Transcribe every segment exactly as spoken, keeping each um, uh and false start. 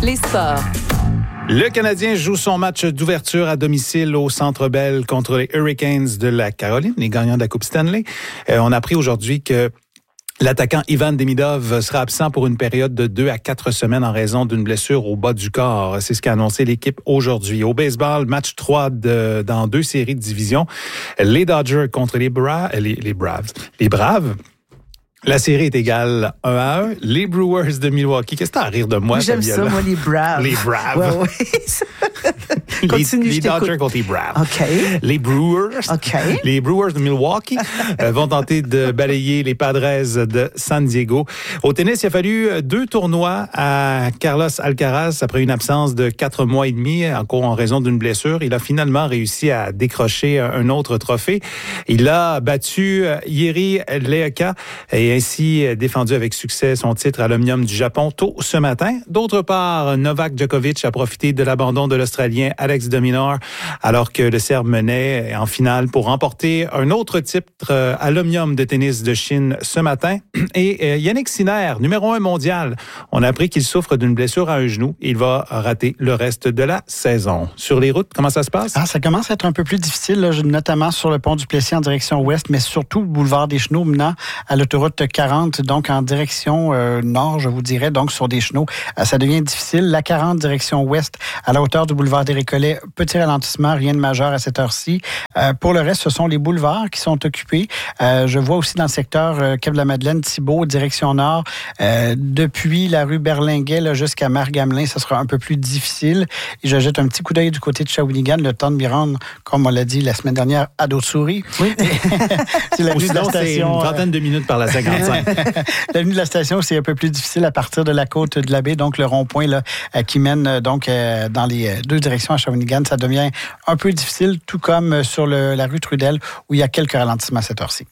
Les sports. Le Canadien joue son match d'ouverture à domicile au Centre Bell contre les Hurricanes de la Caroline, les gagnants de la Coupe Stanley. Euh, on a appris aujourd'hui que l'attaquant Ivan Demidov sera absent pour une période de deux à quatre semaines en raison d'une blessure au bas du corps. C'est ce qu'a annoncé l'équipe aujourd'hui. Au baseball, match trois de, dans deux séries de division. Les Dodgers contre les, Bra- les, les Braves. Les Braves. La série est égale un à un. Les Brewers de Milwaukee. Qu'est-ce que t'as à rire de moi, J'aime Fabiola? ça, moi, les Braves. Les Braves. Ouais, ouais. Continue, les, je les t'écoute. Dodgers contre les Braves. OK. Les Brewers. OK. Les Brewers de Milwaukee euh, vont tenter de balayer les Padres de San Diego. Au tennis, il a fallu deux tournois à Carlos Alcaraz après une absence de quatre mois et demi, encore en raison d'une blessure. Il a finalement réussi à décrocher un autre trophée. Il a battu Jiri Leeka et ainsi défendu avec succès son titre à l'Omnium du Japon tôt ce matin. D'autre part, Novak Djokovic a profité de l'abandon de l'Australien Alex de Minaur alors que le Serbe menait en finale pour remporter un autre titre à l'Omnium de tennis de Chine ce matin. Et Yannick Sinner, numéro un mondial, on a appris qu'il souffre d'une blessure à un genou. Il va rater le reste de la saison. Sur les routes, comment ça se passe? Ah, ça commence à être un peu plus difficile, là, notamment sur le pont du Plessis en direction ouest, mais surtout le boulevard des Chenaux menant à l'autoroute quarante, donc en direction euh, nord, je vous dirais, donc sur des chenaux. Euh, ça devient difficile. La quarante, direction ouest, à la hauteur du boulevard des Récollets, petit ralentissement, rien de majeur à cette heure-ci. Euh, pour le reste, ce sont les boulevards qui sont occupés. Euh, je vois aussi dans le secteur euh, Cap-de-la-Madeleine, Thibault, direction nord, euh, depuis la rue Berlinguet là, jusqu'à Mère-Gamelin, ça sera un peu plus difficile. Et je jette un petit coup d'œil du côté de Shawinigan, le temps de m'y rendre, comme on l'a dit la semaine dernière, à D'autres-Souris. Oui. C'est la Ou sinon, c'est une trentaine de minutes par la cinquante-cinq. L'avenue de la station, c'est un peu plus difficile à partir de la côte de la baie, donc le rond-point là, euh, qui mène euh, donc euh, dans les deux directions à Shawinigan, ça devient un peu difficile, tout comme sur le, la rue Trudel, où il y a quelques ralentissements à cette heure-ci.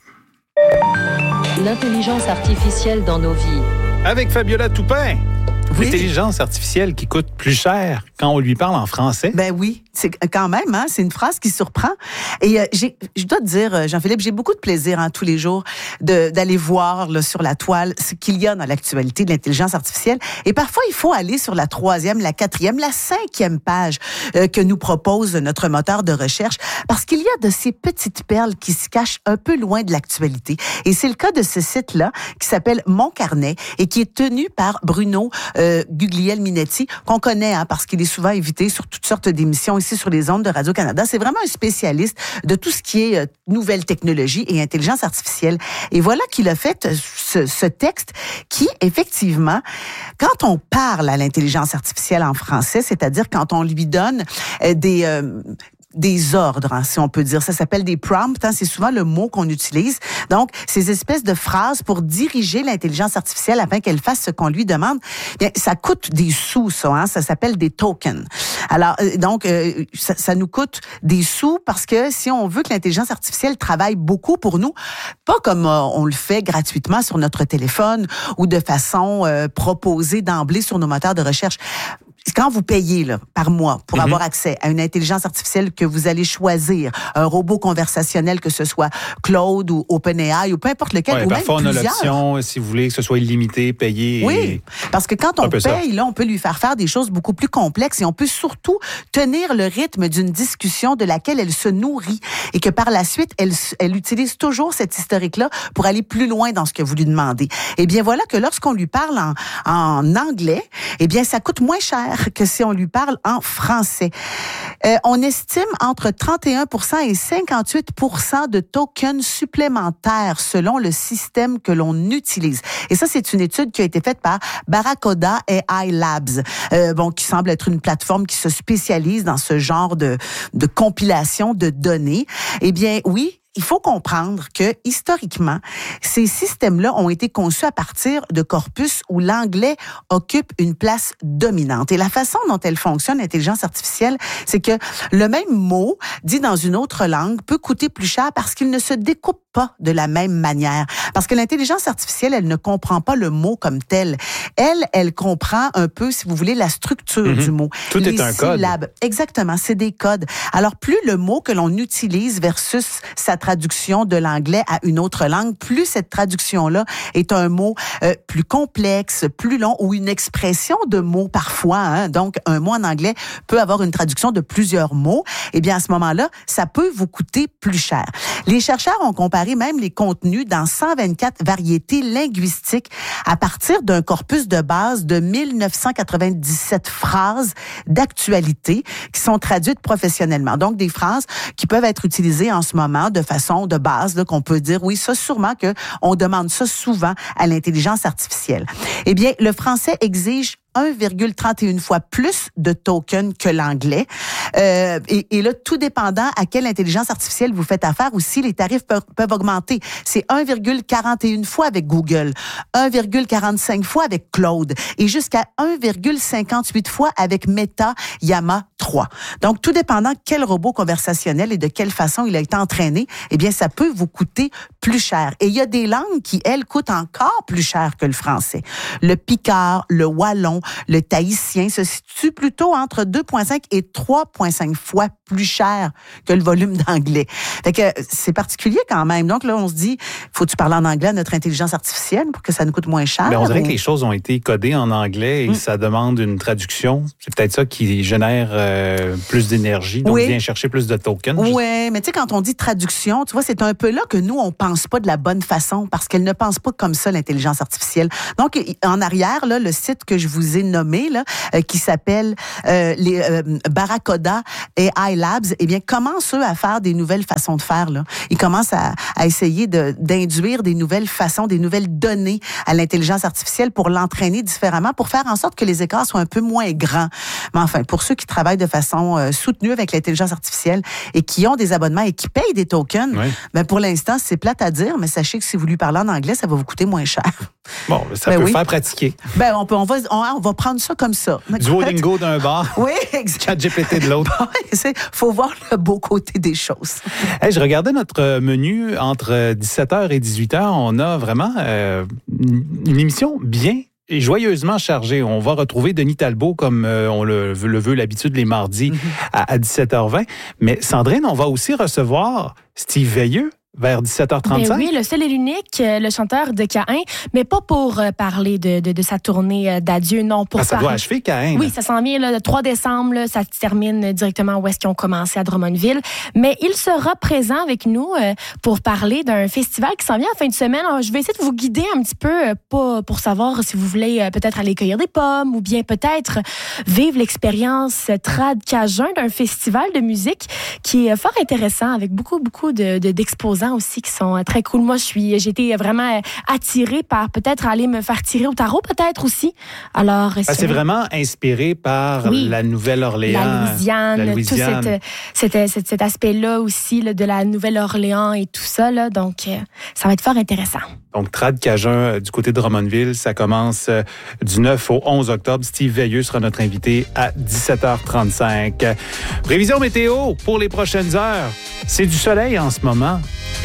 L'intelligence artificielle dans nos vies. Avec Fabiola Toupin. Oui. L'intelligence artificielle qui coûte plus cher quand on lui parle en français. Ben oui, c'est quand même, hein, c'est une phrase qui surprend. Et euh, j'ai, je dois te dire, Jean-Philippe, j'ai beaucoup de plaisir hein, tous les jours de, d'aller voir là, sur la toile ce qu'il y a dans l'actualité de l'intelligence artificielle. Et parfois, il faut aller sur la troisième, la quatrième, la cinquième page euh, que nous propose notre moteur de recherche, parce qu'il y a de ces petites perles qui se cachent un peu loin de l'actualité. Et c'est le cas de ce site-là qui s'appelle Mon Carnet et qui est tenu par Bruno euh, Guglielminetti, qu'on connaît hein, parce qu'il est souvent invité sur toutes sortes d'émissions ici sur les ondes de Radio-Canada. C'est vraiment un spécialiste de tout ce qui est euh, nouvelles technologies et intelligence artificielle. Et voilà qu'il a fait euh, ce, ce texte qui, effectivement, quand on parle à l'intelligence artificielle en français, c'est-à-dire quand on lui donne euh, des... Euh, des ordres, hein, si on peut dire. Ça s'appelle des prompts, hein, c'est souvent le mot qu'on utilise. Donc, ces espèces de phrases pour diriger l'intelligence artificielle afin qu'elle fasse ce qu'on lui demande, bien, ça coûte des sous, ça, hein, ça s'appelle des tokens. Alors, euh, donc, euh, ça, ça nous coûte des sous parce que si on veut que l'intelligence artificielle travaille beaucoup pour nous, pas comme euh, on le fait gratuitement sur notre téléphone ou de façon euh, proposée d'emblée sur nos moteurs de recherche. Quand vous payez là, par mois pour mm-hmm. avoir accès à une intelligence artificielle que vous allez choisir, un robot conversationnel, que ce soit Claude ou OpenAI ou peu importe lequel, ouais, ou même parfois on a plusieurs. l'option, si vous voulez que ce soit illimité, payé. Oui, et... parce que quand on paye, ça. là, on peut lui faire faire des choses beaucoup plus complexes et on peut surtout tenir le rythme d'une discussion de laquelle elle se nourrit et que par la suite, elle, elle utilise toujours cet historique-là pour aller plus loin dans ce que vous lui demandez. Eh bien, voilà que lorsqu'on lui parle en, en anglais, eh bien, ça coûte moins cher que si on lui parle en français. Euh, on estime entre trente et un pour cent et cinquante-huit pour cent de tokens supplémentaires selon le système que l'on utilise. Et ça, c'est une étude qui a été faite par Barracuda A I Labs, euh, bon, qui semble être une plateforme qui se spécialise dans ce genre de, de compilation de données. Eh bien, oui, il faut comprendre que, historiquement, ces systèmes-là ont été conçus à partir de corpus où l'anglais occupe une place dominante. Et la façon dont elle fonctionne, l'intelligence artificielle, c'est que le même mot, dit dans une autre langue, peut coûter plus cher parce qu'il ne se découpe pas de la même manière. Parce que l'intelligence artificielle, elle ne comprend pas le mot comme tel. Elle, elle comprend un peu, si vous voulez, la structure mm-hmm. du mot. Tout les est un syllabes. code. Exactement, c'est des codes. Alors, plus le mot que l'on utilise versus sa traduction de l'anglais à une autre langue, plus cette traduction-là est un mot euh, plus complexe, plus long, ou une expression de mots parfois. Hein, donc, un mot en anglais peut avoir une traduction de plusieurs mots. Eh bien, à ce moment-là, ça peut vous coûter plus cher. Les chercheurs ont comparé même les contenus dans cent vingt-quatre variétés linguistiques à partir d'un corpus de base de mille neuf cent quatre-vingt-dix-sept phrases d'actualité qui sont traduites professionnellement. Donc, des phrases qui peuvent être utilisées en ce moment de façon de base, là, qu'on peut dire, oui, ça sûrement qu'on demande ça souvent à l'intelligence artificielle. Eh bien, le français exige un virgule trente et une fois plus de tokens que l'anglais. Euh, et, et là, tout dépendant à quelle intelligence artificielle vous faites affaire aussi, les tarifs peuvent, peuvent augmenter. C'est un virgule quarante et une fois avec Google, un virgule quarante-cinq fois avec Claude et jusqu'à un virgule cinquante-huit fois avec Meta Llama trois. Donc, tout dépendant quel robot conversationnel et de quelle façon il a été entraîné, eh bien, ça peut vous coûter plus cher. Et il y a des langues qui, elles, coûtent encore plus cher que le français. Le picard, le wallon, le tahitien se situe plutôt entre deux virgule cinq et trois virgule cinq fois plus cher que le volume d'anglais. Fait que c'est particulier quand même. Donc là, on se dit, faut-tu parler en anglais à notre intelligence artificielle pour que ça nous coûte moins cher? Mais on dirait ou... que les choses ont été codées en anglais et mmh. ça demande une traduction. C'est peut-être ça qui génère euh, plus d'énergie, donc oui. vient chercher plus de tokens. Oui, mais tu sais, quand on dit traduction, tu vois, c'est un peu là que nous, on pense pas de la bonne façon parce qu'elle ne pense pas comme ça, l'intelligence artificielle. Donc, en arrière, là, le site que je vous ai nommé, là, euh, qui s'appelle euh, les euh, Barracoda et iLabs, eh bien, commencent, eux, à faire des nouvelles façons de faire, là. Ils commencent à, à essayer de, d'induire des nouvelles façons, des nouvelles données à l'intelligence artificielle pour l'entraîner différemment, pour faire en sorte que les écarts soient un peu moins grands. Mais enfin, pour ceux qui travaillent de façon euh, soutenue avec l'intelligence artificielle et qui ont des abonnements et qui payent des tokens, oui. ben pour l'instant, c'est plate à dire, mais sachez que si vous lui parlez en anglais, ça va vous coûter moins cher. Bon, ça ben peut oui. faire pratiquer. Ben, on peut, on va, on, on va prendre ça comme ça. Duolingo d'un bord. Oui, exactement. ChatGPT de l'autre. Il faut voir le beau côté des choses. Hey, je regardais notre menu entre dix-sept heures et dix-huit heures. On a vraiment euh, une émission bien et joyeusement chargée. On va retrouver Denis Talbot comme euh, on le, le veut l'habitude les mardis mm-hmm. à, à dix-sept heures vingt. Mais Sandrine, on va aussi recevoir Steve Veilleux vers dix-sept heures trente-cinq. Ben oui, le seul et l'unique, le chanteur de Caïn, mais pas pour euh, parler de, de, de sa tournée d'adieu, non. Pour ah, ça parler... doit achever Caïn. Oui, ça s'en vient là, le trois décembre, là, ça se termine directement où est-ce qu'ils ont commencé à Drummondville. Mais il sera présent avec nous euh, pour parler d'un festival qui s'en vient en fin de semaine. Alors, je vais essayer de vous guider un petit peu euh, pour, pour savoir si vous voulez euh, peut-être aller cueillir des pommes ou bien peut-être vivre l'expérience trad cajun d'un festival de musique qui est fort intéressant avec beaucoup, beaucoup de, de, d'exposants aussi qui sont très cool. Moi, je suis, j'ai été vraiment attirée par peut-être aller me faire tirer au tarot, peut-être aussi. Alors, ah, c'est vraiment inspiré par oui, la Nouvelle-Orléans. La Louisiane, la Louisiane. tout cet, cet, cet, cet aspect-là aussi là, de la Nouvelle-Orléans et tout ça. Là, donc, euh, ça va être fort intéressant. Donc, Trad Cajun euh, du côté de Drummondville, ça commence euh, du neuf au onze octobre. Steve Veilleux sera notre invité à dix-sept heures trente-cinq. Prévision météo pour les prochaines heures. C'est du soleil en ce moment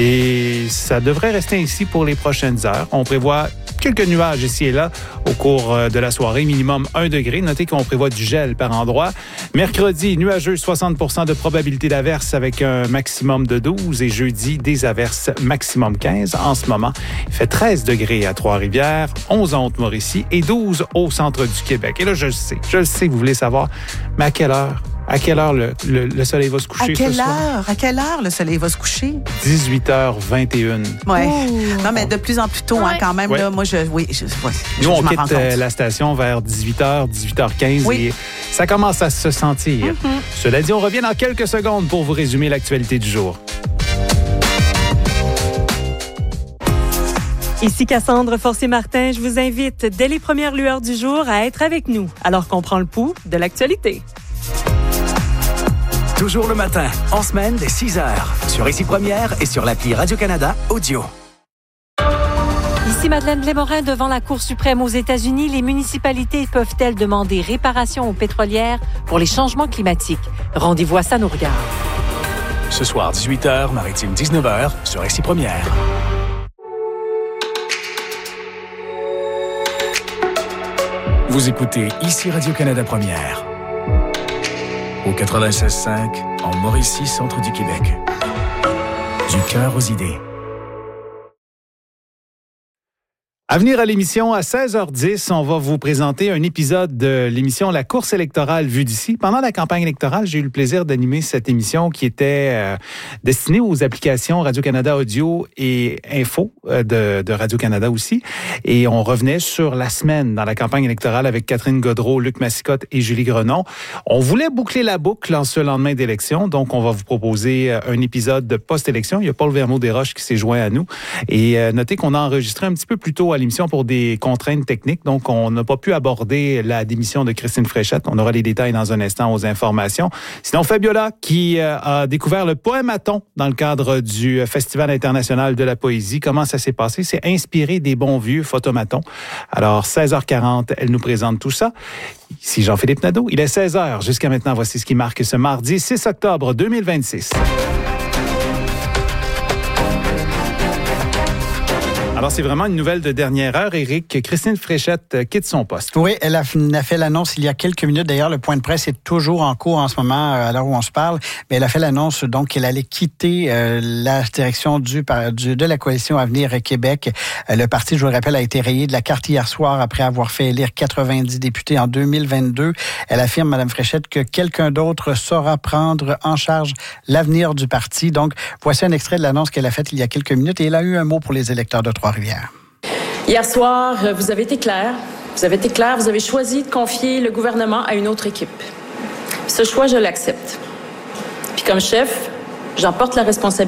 et ça devrait rester ainsi pour les prochaines heures. On prévoit quelques nuages ici et là au cours de la soirée, minimum un degré. Notez qu'on prévoit du gel par endroit. Mercredi, nuageux, soixante pour cent de probabilité d'averse avec un maximum de douze. Et jeudi, des averses maximum quinze. En ce moment, il fait treize degrés à Trois-Rivières, onze à Haute-Mauricie et douze au centre du Québec. Et là, je le sais, je le sais, vous voulez savoir, mais à quelle heure? À quelle heure le, le, le soleil va se coucher à quelle ce soir? heure? À quelle heure le soleil va se coucher? dix-huit heures vingt et une. Oui. Non, mais de plus en plus tôt, ouais. hein, quand même. Ouais. Là, moi, je, oui, je, ouais, Nous, je, on je quitte euh, la station vers dix-huit heures, dix-huit heures quinze oui. et ça commence à se sentir. Mm-hmm. Cela dit, on revient dans quelques secondes pour vous résumer l'actualité du jour. Ici Cassandre Forcier-Martin, je vous invite dès les premières lueurs du jour à être avec nous alors qu'on prend le pouls de l'actualité. Toujours le matin, en semaine dès six heures, sur Ici Première et sur l'appli Radio-Canada Audio. Ici Madeleine Lémorin devant la Cour suprême aux États-Unis. Les municipalités peuvent-elles demander réparation aux pétrolières pour les changements climatiques? Rendez-vous à ça nous regarde. Ce soir, dix-huit heures, Maritime dix-neuf heures, sur Ici Première. Vous écoutez Ici Radio-Canada Première. Au quatre-vingt-seize cinq, en Mauricie, centre du Québec. Du cœur aux idées. À venir à l'émission, à seize heures dix, on va vous présenter un épisode de l'émission La course électorale vue d'ici. Pendant la campagne électorale, j'ai eu le plaisir d'animer cette émission qui était euh, destinée aux applications Radio-Canada Audio et Info euh, de, de Radio-Canada aussi. Et on revenait sur la semaine dans la campagne électorale avec Catherine Gaudreault, Luc Massicotte et Julie Grenon. On voulait boucler la boucle en ce lendemain d'élection, donc on va vous proposer un épisode de post-élection. Il y a Paul Vermeau-Desroches qui s'est joint à nous. Et euh, notez qu'on a enregistré un petit peu plus tôt à l'émission pour des contraintes techniques. Donc, on n'a pas pu aborder la démission de Christine Fréchette. On aura les détails dans un instant aux informations. Sinon, Fabiola, qui euh, a découvert le poématon dans le cadre du Festival international de la poésie. Comment ça s'est passé? C'est inspiré des bons vieux photomatons. Alors, seize heures quarante, elle nous présente tout ça. Ici Jean-Philippe Nadeau. Il est seize heures. Jusqu'à maintenant, voici ce qui marque ce mardi six octobre deux mille vingt-six. Alors, c'est vraiment une nouvelle de dernière heure, Éric. Christine Fréchette quitte son poste. Oui, elle a, a fait l'annonce il y a quelques minutes. D'ailleurs, le point de presse est toujours en cours en ce moment, à l'heure où on se parle. Mais elle a fait l'annonce donc qu'elle allait quitter euh, la direction du, du, de la coalition Avenir Québec. Euh, le parti, je vous le rappelle, a été rayé de la carte hier soir après avoir fait élire quatre-vingt-dix députés en deux mille vingt-deux. Elle affirme, Mme Fréchette, que quelqu'un d'autre saura prendre en charge l'avenir du parti. Donc, voici un extrait de l'annonce qu'elle a faite il y a quelques minutes. Et elle a eu un mot pour les électeurs de Trois-Rivières. Hier soir, vous avez été clair. Vous avez été clair. Vous avez choisi de confier le gouvernement à une autre équipe. Ce choix, je l'accepte. Puis comme chef, j'en porte la responsabilité.